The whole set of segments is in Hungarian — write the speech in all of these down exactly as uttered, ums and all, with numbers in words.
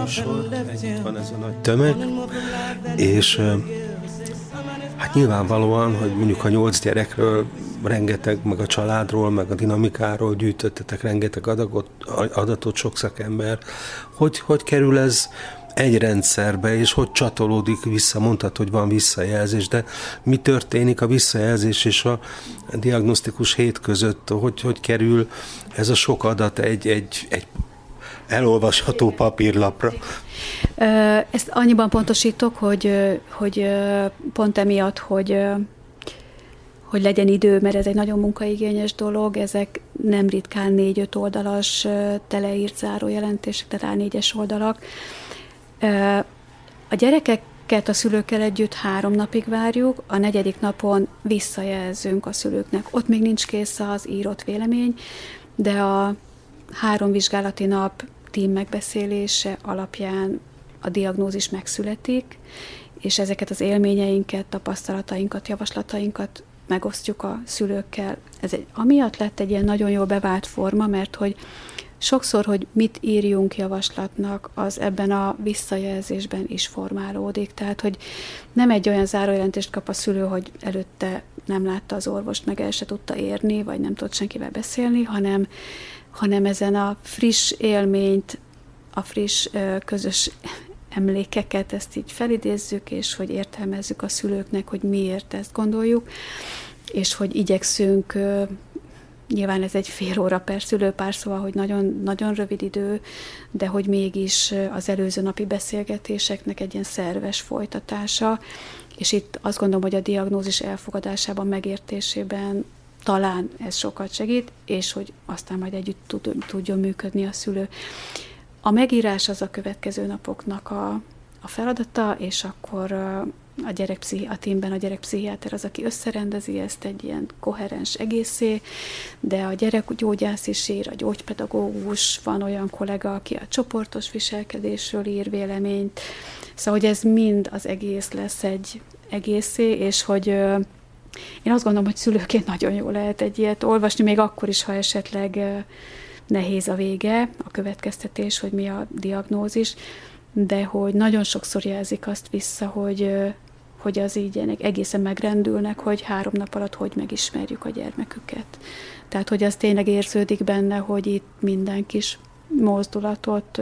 sort, együtt van ez a nagy tömeg, és hát nyilvánvalóan, hogy mondjuk a nyolc gyerekről rengeteg, meg a családról, meg a dinamikáról gyűjtöttetek rengeteg adatot, adatot sok szakember. Hogy, hogy kerül ez egy rendszerbe, és hogy csatolódik vissza, mondtad, hogy van visszajelzés, de mi történik a visszajelzés és a diagnosztikus hét között, hogy, hogy kerül ez a sok adat egy, egy, egy elolvasható papírlapra? Ezt annyiban pontosítok, hogy, hogy pont emiatt, hogy, hogy legyen idő, mert ez egy nagyon munkaigényes dolog, ezek nem ritkán négy-öt oldalas teleírt zárójelentések, tehát á négyes oldalak. A gyerekeket a szülőkkel együtt három napig várjuk, a negyedik napon visszajelzünk a szülőknek. Ott még nincs kész az írott vélemény, de a három vizsgálati nap tím megbeszélése alapján a diagnózis megszületik, és ezeket az élményeinket, tapasztalatainkat, javaslatainkat megosztjuk a szülőkkel. Ez egy, amiatt lett egy ilyen nagyon jól bevált forma, mert hogy sokszor, hogy mit írjunk javaslatnak, az ebben a visszajelzésben is formálódik. Tehát, hogy nem egy olyan zárójelentést kap a szülő, hogy előtte nem látta az orvost, meg el se tudta érni, vagy nem tudott senkivel beszélni, hanem, hanem ezen a friss élményt, a friss közös emlékeket, ezt így felidézzük, és hogy értelmezzük a szülőknek, hogy miért ezt gondoljuk, és hogy igyekszünk, nyilván ez egy fél óra per szülőpár, szóval, hogy nagyon, nagyon rövid idő, de hogy mégis az előző napi beszélgetéseknek egy ilyen szerves folytatása, és itt azt gondolom, hogy a diagnózis elfogadásában, megértésében talán ez sokat segít, és hogy aztán majd együtt tud, tudjon működni a szülő. A megírás az a következő napoknak a, a feladata, és akkor a, gyerekpszichi- a tímben a gyerekpszichiáter az, aki összerendezi ezt egy ilyen koherens egészé, de a gyerekgyógyász is ír, a gyógypedagógus, van olyan kollega, aki a csoportos viselkedésről ír véleményt, szóval, hogy ez mind az egész lesz egy egészé, és hogy én azt gondolom, hogy szülőként nagyon jó lehet egy ilyet olvasni, még akkor is, ha esetleg nehéz a vége, a következtetés, hogy mi a diagnózis, de hogy nagyon sokszor jelzik azt vissza, hogy, hogy az így egészen megrendülnek, hogy három nap alatt hogy megismerjük a gyermeküket. Tehát, hogy az tényleg érződik benne, hogy itt minden kis mozdulatot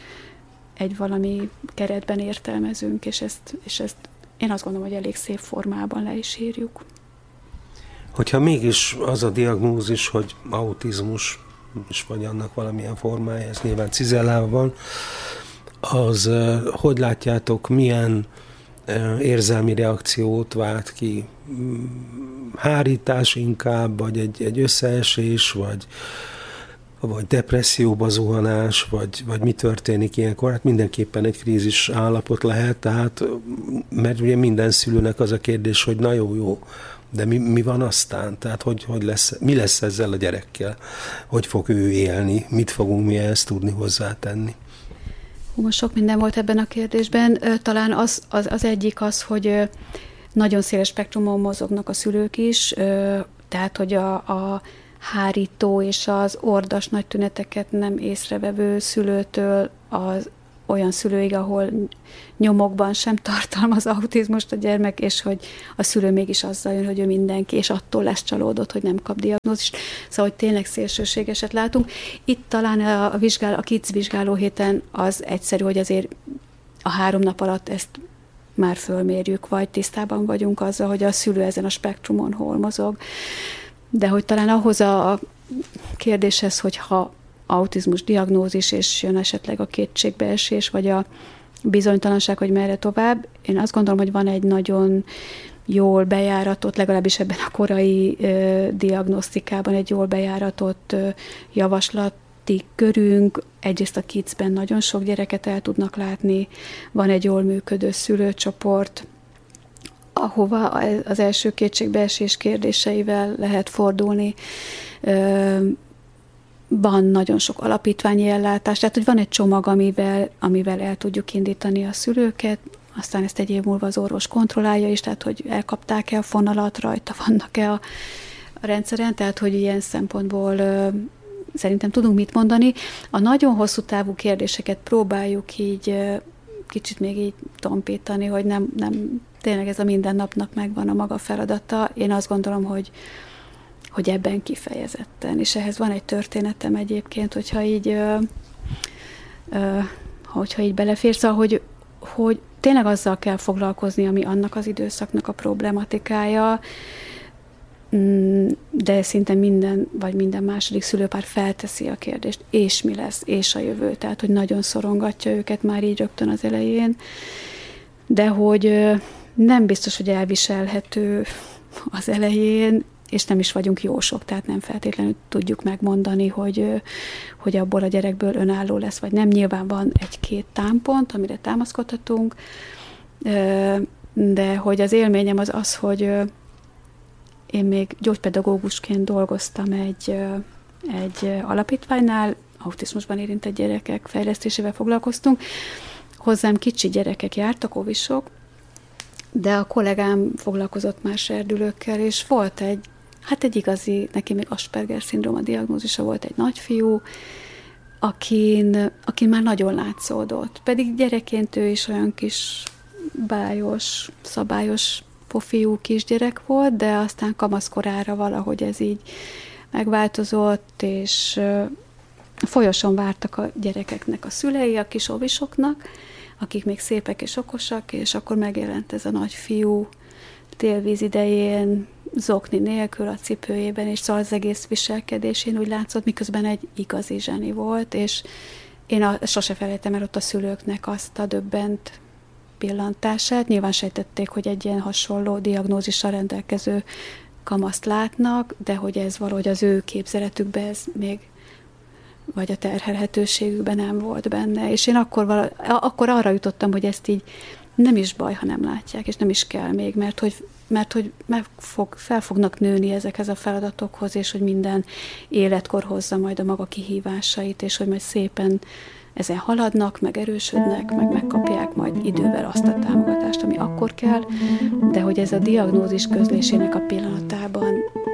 egy valami keretben értelmezünk, és ezt, és ezt én azt gondolom, hogy elég szép formában le is írjuk. Hogyha mégis az a diagnózis, hogy autizmus, és vagy annak valamilyen formája, ez nyilván cizellálva van, az hogy látjátok, milyen érzelmi reakciót vált ki? Hárítás inkább, vagy egy, egy összeesés, vagy, vagy depresszióba zuhanás, vagy, vagy mi történik ilyenkor? Hát mindenképpen egy krízis állapot lehet, tehát, mert ugye minden szülőnek az a kérdés, hogy na jó, jó, de mi, mi van aztán? Tehát hogy, hogy lesz, mi lesz ezzel a gyerekkel? Hogy fog ő élni? Mit fogunk mi ezt tudni hozzátenni? Most sok minden volt ebben a kérdésben. Talán az, az, az egyik az, hogy nagyon széles spektrumon mozognak a szülők is, tehát hogy a, a hárító és az ordas nagy tüneteket nem észrevevő szülőtől az olyan szülőig, ahol nyomokban sem tartalmaz autizmust a gyermek, és hogy a szülő mégis azzal jön, hogy ő mindenki, és attól lesz csalódott, hogy nem kap diagnózist. Szóval, hogy tényleg szélsőségeset látunk. Itt talán a, vizsgál, a KIDS vizsgálóhéten az egyszerű, hogy azért a három nap alatt ezt már fölmérjük, vagy tisztában vagyunk azzal, hogy a szülő ezen a spektrumon hol mozog. De hogy talán ahhoz a kérdéshez, hogy ha autizmus diagnózis, és jön esetleg a kétségbeesés, vagy a bizonytalanság, hogy merre tovább. Én azt gondolom, hogy van egy nagyon jól bejáratott, legalábbis ebben a korai ö, diagnosztikában egy jól bejáratott ö, javaslati körünk. Egyrészt a KIDS-ben nagyon sok gyereket el tudnak látni, van egy jól működő szülőcsoport, ahova az első kétségbeesés kérdéseivel lehet fordulni. Ö, Van nagyon sok alapítványi ellátás, tehát hogy van egy csomag, amivel, amivel el tudjuk indítani a szülőket, aztán ezt egy év múlva az orvos kontrollálja is, tehát hogy elkapták-e a fonalat, rajta vannak-e a, a rendszeren, tehát hogy ilyen szempontból ö, szerintem tudunk mit mondani. A nagyon hosszú távú kérdéseket próbáljuk így kicsit még így tompítani, hogy nem, nem tényleg ez a mindennapnak megvan a maga feladata. Én azt gondolom, hogy, hogy ebben kifejezetten. És ehhez van egy történetem egyébként, hogyha így, ö, ö, hogyha így belefér, szóval, hogy, hogy tényleg azzal kell foglalkozni, ami annak az időszaknak a problematikája, de szinte minden, vagy minden második szülőpár felteszi a kérdést, és mi lesz, és a jövő. Tehát, hogy nagyon szorongatja őket már így rögtön az elején, de hogy nem biztos, hogy elviselhető az elején, és nem is vagyunk jósok, tehát nem feltétlenül tudjuk megmondani, hogy, hogy abból a gyerekből önálló lesz, vagy nem. Nyilván van egy-két támpont, amire támaszkodhatunk, de hogy az élményem az az, hogy én még gyógypedagógusként dolgoztam egy, egy alapítványnál, autizmusban érintett gyerekek fejlesztésével foglalkoztunk. Hozzám kicsi gyerekek jártak, óvisok, de a kollégám foglalkozott már serdülőkkel, és volt egy, hát egy igazi, neki még Asperger-szindróma diagnózisa volt, egy nagyfiú, akin, akin már nagyon látszódott. Pedig gyerekként ő is olyan kis bájos, szabályos pofiú kisgyerek volt, de aztán kamaszkorára valahogy ez így megváltozott, és folyosan vártak a gyerekeknek a szülei, a kis óvisoknak, akik még szépek és okosak, és akkor megjelent ez a nagyfiú télvíz idején, zokni nélkül a cipőjében, és szóval az egész viselkedésén úgy látszott, miközben egy igazi zseni volt, és én a, sose felejtem el ott a szülőknek azt a döbbent pillantását. Nyilván sejtették, hogy egy ilyen hasonló diagnózissal rendelkező kamaszt látnak, de hogy ez valahogy az ő képzeletükben ez még, vagy a terhelhetőségükben nem volt benne. És én akkor, vala, akkor arra jutottam, hogy ezt így nem is baj, ha nem látják, és nem is kell még, mert hogy, mert, hogy meg fog, fel fognak nőni ezekhez a feladatokhoz, és hogy minden életkor hozza majd a maga kihívásait, és hogy majd szépen ezen haladnak, meg erősödnek, meg megkapják majd idővel azt a támogatást, ami akkor kell, de hogy ez a diagnózis közlésének a pillanatában